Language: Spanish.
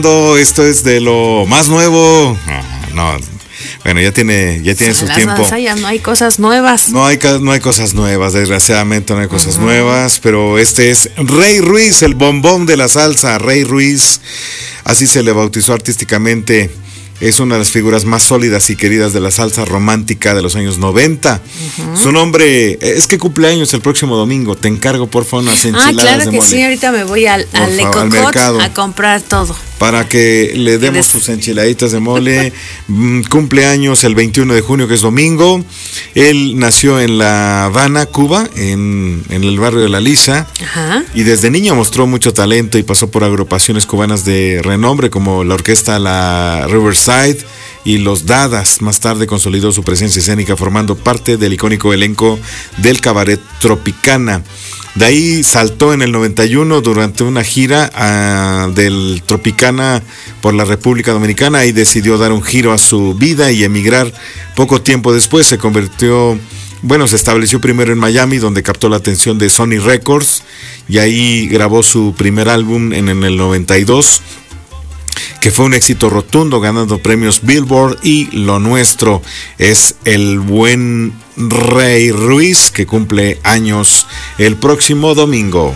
Esto es de lo más nuevo. No, bueno, ya tiene su tiempo. Ya no hay cosas nuevas. No hay cosas nuevas, desgraciadamente no hay cosas nuevas, pero este es Rey Ruiz, el bombón de la salsa. Rey Ruiz, así se le bautizó artísticamente. Es una de las figuras más sólidas y queridas de la salsa romántica de los años 90. Su nombre es que cumpleaños el próximo domingo. Te encargo, por favor, unas enchiladas claro de que mole. sí, ahorita me voy al mercado a comprar todo. Para que le demos sus enchiladitas de mole. Cumpleaños el 21 de junio, que es domingo. Él nació en La Habana, Cuba, en el barrio de La Lisa. Ajá. Y desde niño mostró mucho talento y pasó por agrupaciones cubanas de renombre como la orquesta La Riverside y Los Dadas. Más tarde consolidó su presencia escénica formando parte del icónico elenco del cabaret Tropicana. De ahí saltó en el 91 durante una gira del Tropicana por la República Dominicana y decidió dar un giro a su vida y emigrar. Poco tiempo después se estableció primero en Miami, donde captó la atención de Sony Records, y ahí grabó su primer álbum en el 92, que fue un éxito rotundo, ganando premios Billboard. Y lo nuestro es el buen Rey Ruiz, que cumple años el próximo domingo.